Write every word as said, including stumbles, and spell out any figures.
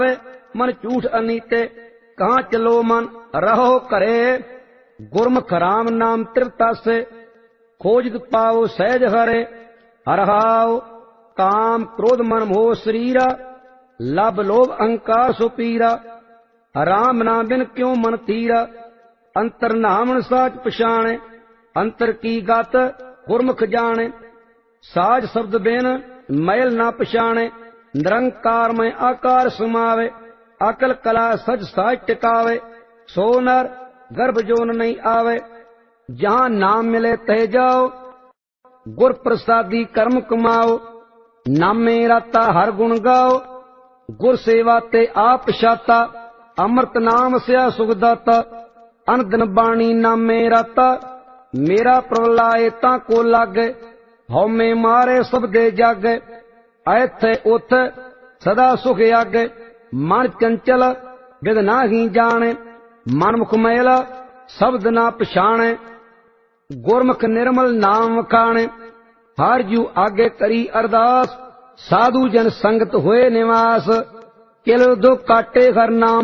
मन झूठ अनीते, कहाँ चलो मन रहो करे। गुरमुख राम नाम तृप्ता से, खोजत पाओ सहज हरे। हरहाओ काम क्रोध मन मोह शरीरा, लब लोभ अहंकार सुपीरा। राम नाम बिन क्यों मन तीरा, अंतर नामन साच पछाणे। अंतर की गत गुरमुख जाने, साज शब्द बिन मैल ना पछाणे। निरंकार में आकार समावे, अकल कला सज साज टिकावे। सो नर गर्भ जोन नहीं आवे, जहां नाम मिले तह जाओ। गुर प्रसादी कर्म कमाओ, नामे राता हर गुण गाओ। गुर सेवा ते आप शाता, अमृत नाम स्या सुखदाता। अन दिन बाणी नामे राता, मेरा प्रवलाए ता को लागे। हौ में मारे सब दे जागे, ऐथे उथ सदा सुख आगे। मन चंचल विद नाही जाने, मनमुख मैला शब्द ना पछाणे। गुरमुख निर्मल नाम वखाणे, हर जू आगे करी अरदास। साधु जन संगत होए निवास, किल दुख काटे हर नाम